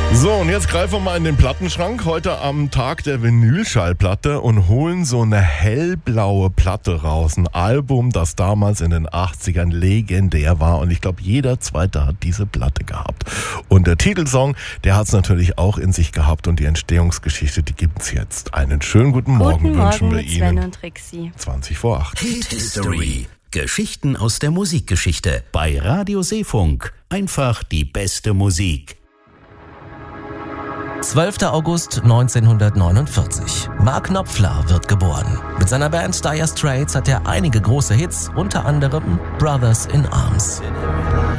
So, und jetzt greifen wir mal in den Plattenschrank, heute am Tag der Vinylschallplatte, und holen so eine hellblaue Platte raus. Ein Album, das damals in den 80ern legendär war, und ich glaube, jeder Zweite hat diese Platte gehabt. Und der Titelsong, der hat es natürlich auch in sich gehabt, und die Entstehungsgeschichte, die gibt's jetzt. Einen schönen guten Morgen wünschen wir Ihnen. Sven und Trixie. 20 vor 8. Hit History. Geschichten aus der Musikgeschichte bei Radio Seefunk. Einfach die beste Musik. 12. August 1949. Mark Knopfler wird geboren. Mit seiner Band Dire Straits hat er einige große Hits, unter anderem Brothers in Arms.